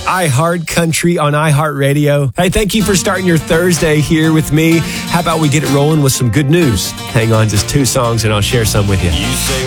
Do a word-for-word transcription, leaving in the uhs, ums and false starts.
iHeart Country on iHeartRadio. Hey, thank you for starting your Thursday here with me. How about we get it rolling with some good news? Hang on, just two songs and I'll share some with you. You say